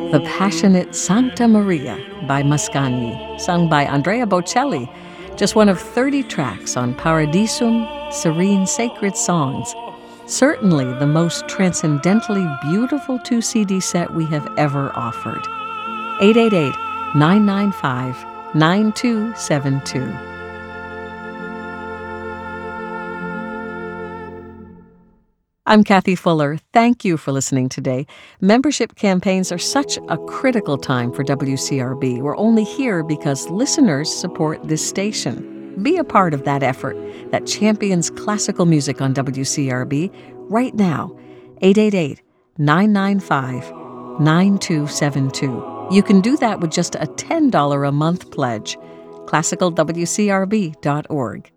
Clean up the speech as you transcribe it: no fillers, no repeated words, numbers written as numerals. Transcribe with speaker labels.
Speaker 1: The Passionate Santa Maria by Mascagni, sung by Andrea Bocelli, just one of 30 tracks on Paradisum, Serene Sacred Songs. Certainly the most transcendentally beautiful 2-CD set we have ever offered. 888-995-9272. I'm Kathy Fuller. Thank you for listening today. Membership campaigns are such a critical time for WCRB. We're only here because listeners support this station. Be a part of that effort that champions classical music on WCRB right now. 888-995-9272. You can do that with just a $10 a month pledge. ClassicalWCRB.org.